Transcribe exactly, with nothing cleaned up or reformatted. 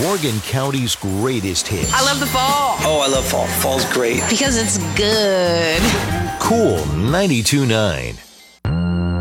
Morgan County's greatest hits. I love the fall. Oh, I love fall. Fall's great. Because it's good. Cool ninety-two point nine.